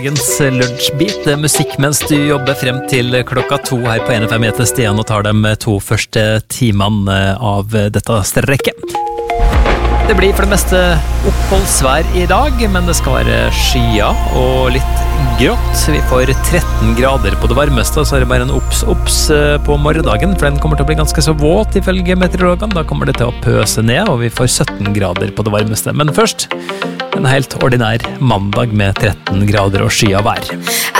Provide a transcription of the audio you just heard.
Dagens lunsjbit, musikk mens du jobber frem til klokka 2 her på NFM. Jeg heter Stian og tar de 2 første timene av dette strekket. Det blir for det meste oppholdsvær i dag, men det skal være skya og litt grått. Vi får 13 grader på det varmeste, og så er det bare en obs på morgendagen, for den kommer til å bli ganske så våt ifølge meteorologene. Da kommer det til å pøse ned, og vi får 17 grader på det varmeste. Men først en helt ordinær mandag med 13 grader og skya vær.